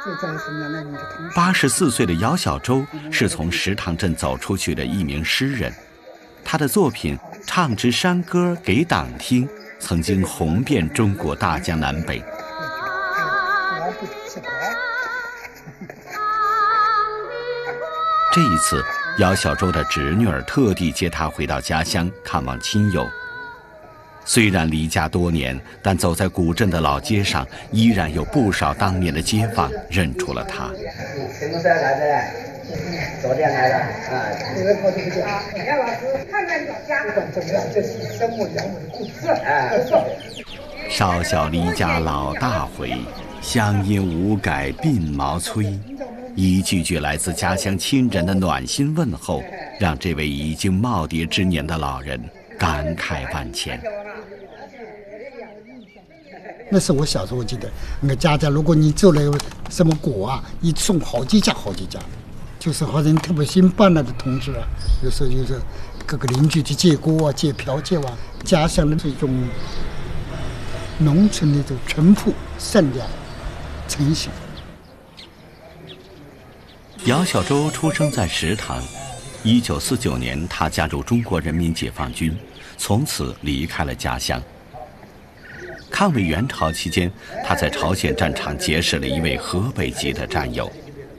84岁的姚小舟是从石塘镇走出去的一名诗人，他的作品《唱支山歌给党听》曾经红遍中国大江南北。这一次，姚小舟的侄女儿特地接他回到家乡看望亲友。虽然离家多年，但走在古镇的老街上，依然有不少当年的街坊认出了他。 什么时候来的？昨天来的啊。杨老师，看看老家，这是生我养我的故事。哎， 少小离家老大回，乡音无改鬓毛衰。一句句来自家乡亲人的暖心问候，让这位已经耄耋之年的老人感慨万千。 那是我小时候记得，那个家如果你做了什么果啊，一送好几家，就是好像特别新搬来的同志啊，有时候就是各个邻居去借锅啊、借瓢、借碗，家乡的这种农村的这种淳朴、善良、诚信。 姚小舟出生在石塘，1949年他加入中国人民解放军，从此离开了家乡。抗美援朝期间，他在朝鲜战场结识了一位河北籍的战友，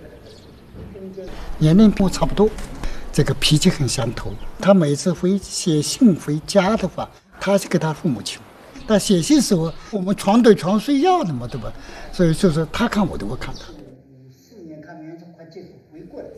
年龄跟我差不多，这个脾气很相投。他每次写信回家的话，他是给他父母亲，但写信时候我们床对床睡觉的嘛，对吧？所以就是他看我的，我看他。